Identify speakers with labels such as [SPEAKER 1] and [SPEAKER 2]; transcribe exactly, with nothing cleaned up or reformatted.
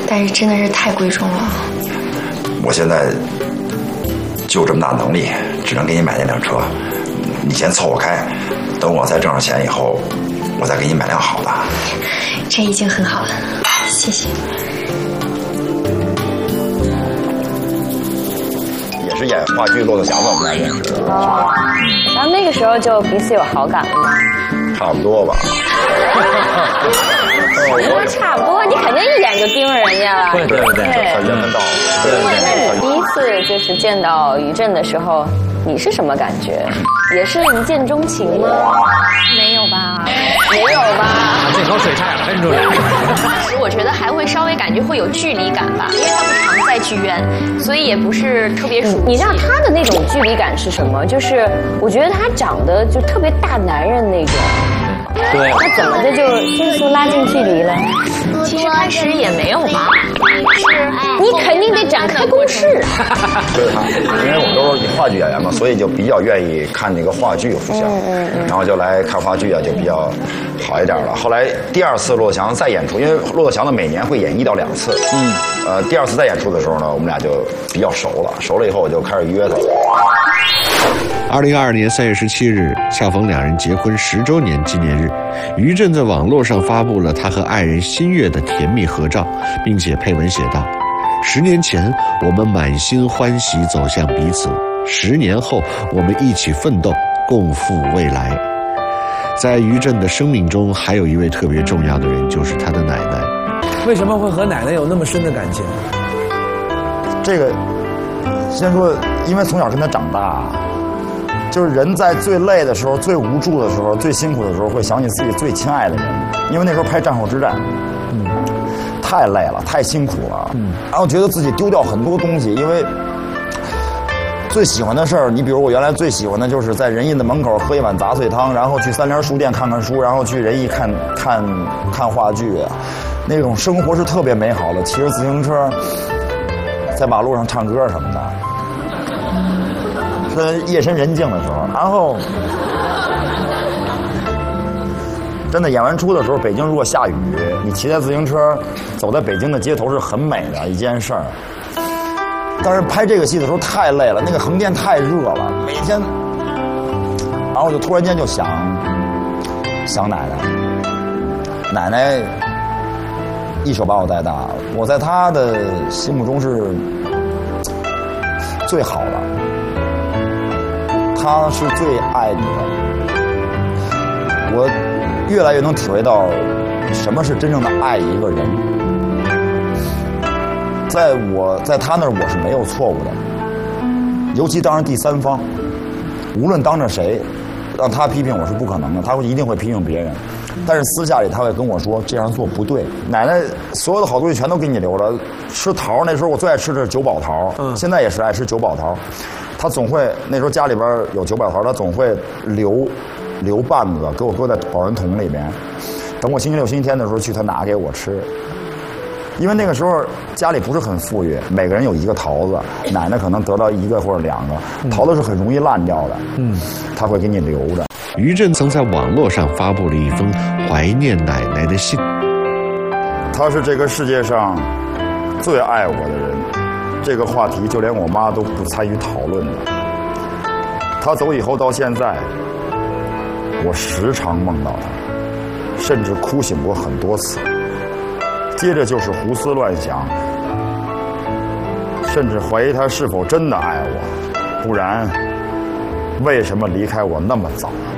[SPEAKER 1] 但是真的是太贵重了。
[SPEAKER 2] 我现在就这么大能力，只能给你买那辆车，你先凑合开，等我再挣上钱以后，我再给你买辆好的。
[SPEAKER 1] 这已经很好了，谢谢。
[SPEAKER 2] 也是演话剧《骆驼祥子》，我们俩认识的。
[SPEAKER 3] 哦，然后那个时候就彼此有好感了吗？
[SPEAKER 2] 差不多吧。
[SPEAKER 3] 我说差不多，你肯定一眼就盯着人家了。
[SPEAKER 4] 对对对，
[SPEAKER 2] 缘分到了。对对
[SPEAKER 3] 对。那你第一次就是见到于震的时候，你是什么感觉？也是一见钟情吗？
[SPEAKER 5] 没有吧？
[SPEAKER 3] 没有吧？
[SPEAKER 4] 这口水差点喷出来。
[SPEAKER 5] 当时我觉得还会稍微感觉会有距离感吧，因为他不常在剧院，所以也不是特别熟悉。
[SPEAKER 3] 你知道他的那种距离感是什么？就是我觉得他长得就特别大男人那种。
[SPEAKER 4] 对。
[SPEAKER 3] 那怎么这就迅速拉近距离了？
[SPEAKER 5] 其实开始也没有吧，是
[SPEAKER 3] 你肯定得展开攻势。
[SPEAKER 2] 就是他，因为我们都是话剧演员嘛，所以就比较愿意看那个话剧互相，然后就来看话剧啊，就比较好一点了。后来第二次骆驼祥再演出，因为骆驼祥子每年会演一到两次，嗯，呃，第二次再演出的时候呢，我们俩就比较熟了，熟了以后我就开始约他。
[SPEAKER 6] 二零二二年三月十七日，恰逢两人结婚十周年纪念日，于震在网络上发布了他和爱人新月的甜蜜合照，并且配文写道：“十年前，我们满心欢喜走向彼此；十年后，我们一起奋斗，共赴未来。”在于震的生命中，还有一位特别重要的人，就是他的奶奶。
[SPEAKER 4] 为什么会和奶奶有那么深的感情？
[SPEAKER 7] 这个，先说，因为从小跟他长大。就是人在最累的时候、最无助的时候、最辛苦的时候，会想起自己最亲爱的人，因为那时候拍战后之战，嗯，太累了，太辛苦了，嗯，然后觉得自己丢掉很多东西，因为最喜欢的事儿，你比如我原来最喜欢的就是在仁义的门口喝一碗杂碎汤，然后去三联书店看看书，然后去仁义看看看话剧，那种生活是特别美好的，骑着自行车在马路上唱歌什么的。夜深人静的时候，然后真的演完出的时候，北京如果下雨，你骑在自行车走在北京的街头是很美的一件事儿。但是拍这个戏的时候太累了，那个横店太热了，每天，然后我就突然间就想想奶奶，奶奶一手把我带大，我在她的心目中是最好的。他是最爱你的，我越来越能体会到什么是真正的爱一个人。在我在他那儿，我是没有错误的，尤其当着第三方，无论当着谁，让他批评我是不可能的，他会一定会批评别人。但是私下里他会跟我说这样做不对。奶奶所有的好东西全都给你留着，吃桃那时候我最爱吃的是九宝桃，嗯，现在也是爱吃九宝桃。他总会那时候家里边有九宝桃，他总会留留半子给我搁在保温桶里边，等我星期六星期天的时候去他拿给我吃。因为那个时候家里不是很富裕，每个人有一个桃子，奶奶可能得到一个或者两个，桃子是很容易烂掉的，嗯，他会给你留着。
[SPEAKER 6] 于震曾在网络上发布了一封怀念奶奶的信。
[SPEAKER 7] 他是这个世界上最爱我的人，这个话题就连我妈都不参与讨论的。他走以后到现在，我时常梦到他，甚至哭醒过很多次。接着就是胡思乱想，甚至怀疑他是否真的爱我，不然为什么离开我那么早？